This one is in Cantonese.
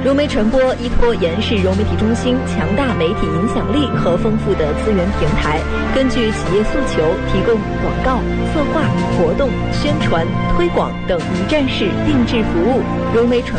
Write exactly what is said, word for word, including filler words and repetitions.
融媒传播依托延世融媒体中心强大媒体影响力和丰富的资源平台，根据企业诉求，提供广告、策划、活动、宣传、推广等一站式定制服务。融媒传